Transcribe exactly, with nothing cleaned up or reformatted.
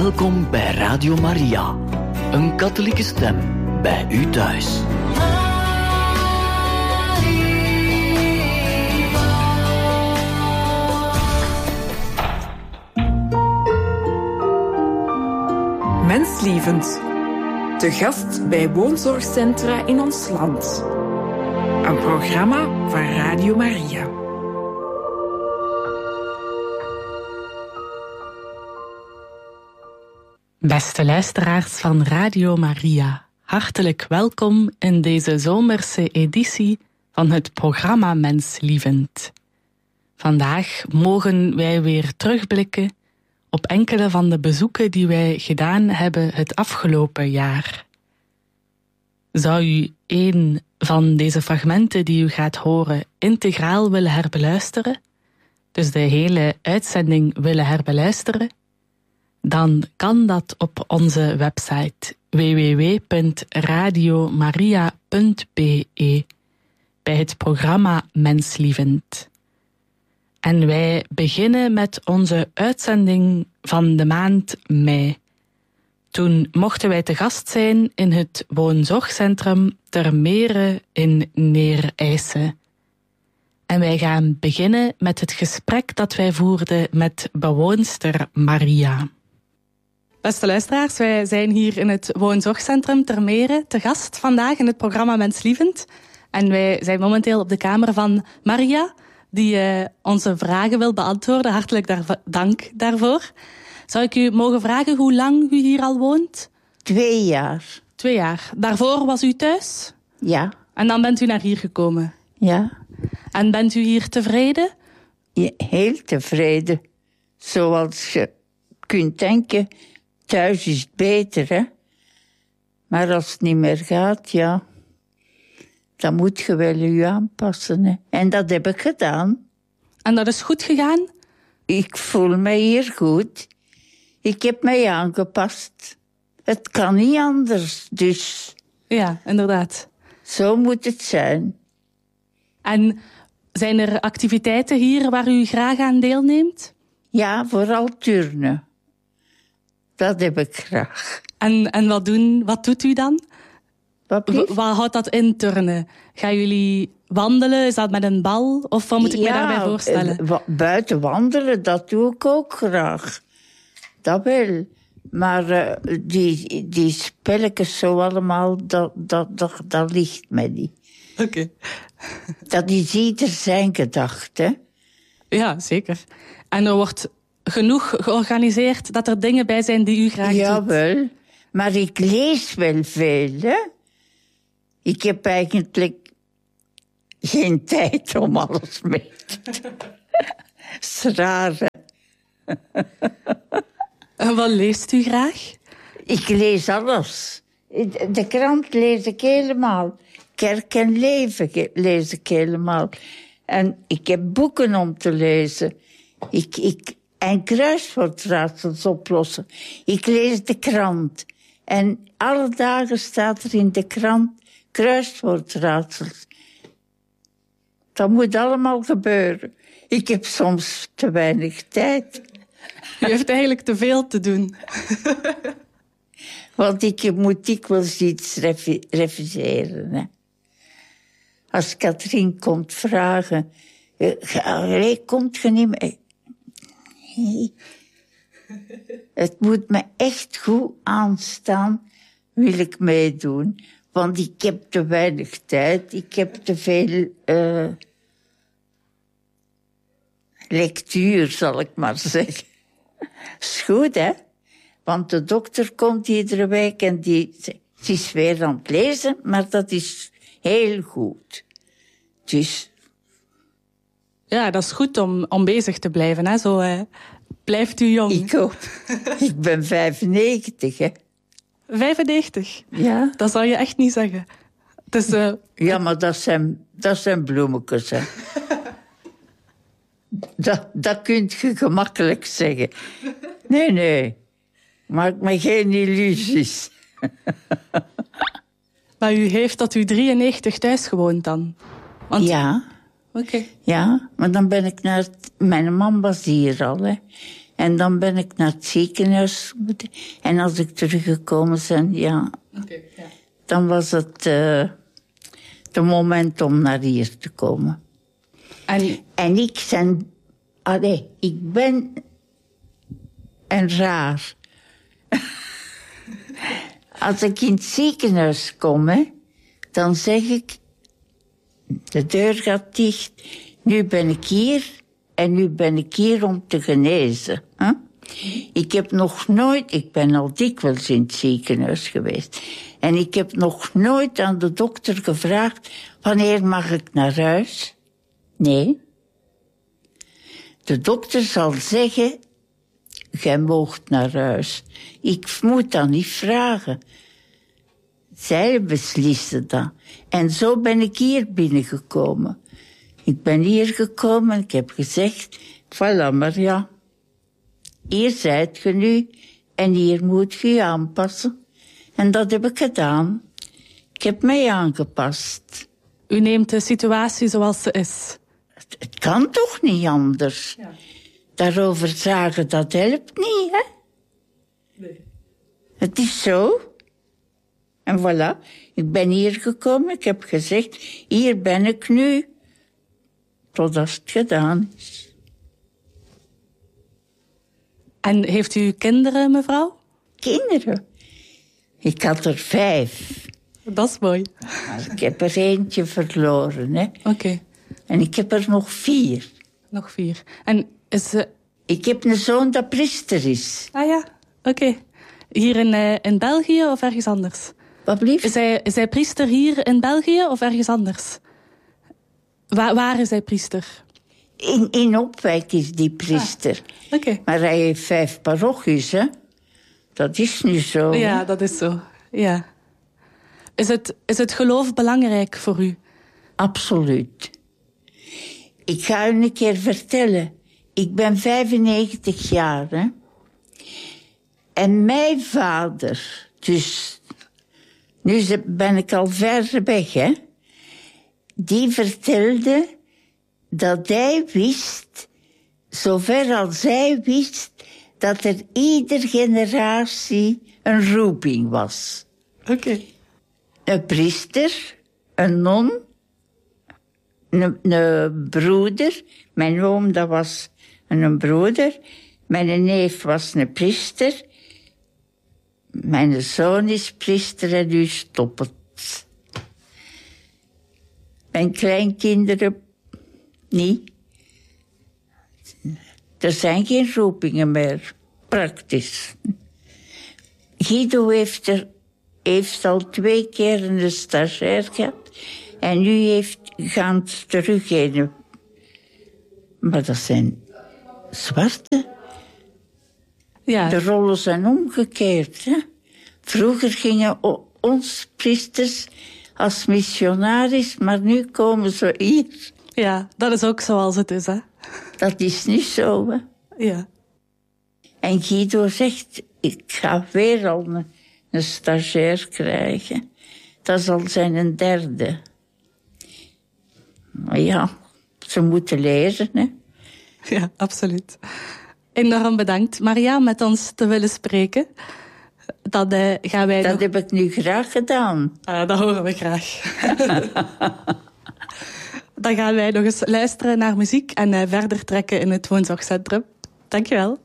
Welkom bij Radio Maria, een katholieke stem bij u thuis. Menslievend, te gast bij woonzorgcentra in ons land. Een programma van Radio Maria. Beste luisteraars van Radio Maria, hartelijk welkom in deze zomerse editie van het programma Menslievend. Vandaag mogen wij weer terugblikken op enkele van de bezoeken die wij gedaan hebben het afgelopen jaar. Zou u een van deze fragmenten die u gaat horen integraal willen herbeluisteren, dus de hele uitzending willen herbeluisteren, dan kan dat op onze website w w w punt radio maria punt b e bij het programma Menslievend. En wij beginnen met onze uitzending van de maand mei. Toen mochten wij te gast zijn in het woonzorgcentrum Ter Mere in Neerijse. En wij gaan beginnen met het gesprek dat wij voerden met bewoonster Maria. Beste luisteraars, wij zijn hier in het woonzorgcentrum Ter Mere te gast vandaag in het programma Menslievend. En wij zijn momenteel op de kamer van Maria, die uh, onze vragen wil beantwoorden. Hartelijk daar- dank daarvoor. Zou ik u mogen vragen hoe lang u hier al woont? Twee jaar. Twee jaar. Daarvoor was u thuis? Ja. En dan bent u naar hier gekomen? Ja. En bent u hier tevreden? Ja, heel tevreden. Zoals je kunt denken, thuis is het beter, hè. Maar als het niet meer gaat, ja, dan moet je wel je aanpassen, hè. En dat heb ik gedaan. En dat is goed gegaan? Ik voel me hier goed. Ik heb mij aangepast. Het kan niet anders, dus Ja, inderdaad. zo moet het zijn. En zijn er activiteiten hier waar u graag aan deelneemt? Ja, vooral turnen. Dat heb ik graag. En, en wat, doen, wat doet u dan? Wat W- blieft? wat houdt dat in, turnen? Gaan jullie wandelen? Is dat met een bal? Of wat moet ik me daarbij voorstellen? eh, wa- buiten wandelen, dat doe ik ook graag. Dat wel. Maar uh, die, die spelletjes zo allemaal, dat, dat, dat, dat ligt mij niet. Oké. Okay. Dat is ieder zijn gedachte. Ja, zeker. En er wordt genoeg georganiseerd dat er dingen bij zijn die u graag doet? Jawel. Maar ik lees wel veel, hè. Ik heb eigenlijk geen tijd om alles mee te doen. Dat is raar, hè? En wat leest u graag? Ik lees alles. De krant lees ik helemaal. Kerk en Leven ge- lees ik helemaal. En ik heb boeken om te lezen. Ik, ik, en kruiswoordraadsels oplossen. Ik lees de krant. En alle dagen staat er in de krant kruiswoordraadsels. Dat moet allemaal gebeuren. Ik heb soms te weinig tijd. U heeft eigenlijk te veel te doen. Want ik moet dikwijls iets revi- reviseren. Hè. Als Katrien komt vragen... Uh, allee, komt je niet mee? Nee. Het moet me echt goed aanstaan, wil ik meedoen. Want ik heb te weinig tijd. Ik heb te veel uh, lectuur, zal ik maar zeggen. Is goed, hè? Want de dokter komt iedere week en die zegt, ze is weer aan het lezen, maar dat is heel goed. Dus... Ja, dat is goed om, om bezig te blijven. Hè? Zo uh, blijft u jong. Ik ook. Ik ben vijfennegentig, hè. vijfennegentig? Ja. Dat zou je echt niet zeggen. Dus, uh, Ja, maar dat zijn, dat zijn bloemetjes, hè. dat, dat kun je gemakkelijk zeggen. Nee, nee. Maak me geen illusies. maar u heeft tot u drieënnegentig thuis gewoond dan? Want... Ja. Oké. Okay. Ja, maar dan ben ik naar... Het... Mijn man was hier al, hè. En dan ben ik naar het ziekenhuis. En als ik teruggekomen ben, ja... Okay, ja. Dan was het uh, het moment om naar hier te komen. En, en ik ben... Allee, ik ben... een raar. Als ik in het ziekenhuis kom, hè, dan zeg ik... De deur gaat dicht. Nu ben ik hier... En nu ben ik hier om te genezen. Hè? Ik heb nog nooit... Ik ben al dikwijls in het ziekenhuis geweest. En ik heb nog nooit aan de dokter gevraagd... Wanneer mag ik naar huis? Nee. De dokter zal zeggen... Gij moogt naar huis. Ik moet dat niet vragen. Zij beslissen dat. En zo ben ik hier binnengekomen. Ik ben hier gekomen en ik heb gezegd... Voilà, Maria. Hier zijt je nu en hier moet je je aanpassen. En dat heb ik gedaan. Ik heb mij aangepast. U neemt de situatie zoals ze is. Het, het kan toch niet anders? Ja. Daarover zagen, dat helpt niet, hè? Nee. Het is zo. En voilà, ik ben hier gekomen. Ik heb gezegd, hier ben ik nu... Totdat het gedaan is. En heeft u kinderen, mevrouw? Kinderen? Ik had er vijf. Dat is mooi. Maar ik heb er eentje verloren, hè. Oké. Okay. En ik heb er nog vier. Nog vier. En is ze... Ik heb een zoon dat priester is. Ah ja, oké. Okay. Hier in, uh, in België of ergens anders? Wat blieft? Is hij, is hij priester hier in België of ergens anders? Waar, waar is hij priester? In, in Opwijk is die priester. Ah, Oké. Okay. Maar hij heeft vijf parochies, hè. Dat is nu zo. Ja, hè? dat is zo. Ja. Is het, is het geloof belangrijk voor u? Absoluut. Ik ga u een keer vertellen. Ik ben vijfennegentig jaar, hè. En mijn vader, dus... Nu ben ik al ver weg, hè. Die vertelde dat hij wist, zover als hij wist, dat er ieder generatie een roeping was. Oké. Okay. Een priester, een non, een, een broeder. Mijn oom, dat was een broeder. Mijn neef was een priester. Mijn zoon is priester en nu stopt het. Mijn kleinkinderen niet. Er zijn geen roepingen meer, praktisch. Guido heeft, er, heeft al twee keer een stagiair gehad. En nu heeft, gaan ze terug een. Maar dat zijn zwarte. Ja. De rollen zijn omgekeerd. Hè? Vroeger gingen ons priesters als missionaris, maar nu komen ze hier. Ja, dat is ook zoals het is, hè? Dat is niet zo, hè? Ja. En Guido zegt, ik ga weer al een, een stagiair krijgen. Dat is al zijn een derde. Maar ja, ze moeten leren, hè? Ja, absoluut. Enorm bedankt, Maria, met ons te willen spreken. Dat, uh, gaan wij dat nog... heb ik nu graag gedaan. Ah, dat horen we graag. Dan gaan wij nog eens luisteren naar muziek en uh, verder trekken in het woonzorgcentrum. Dankjewel.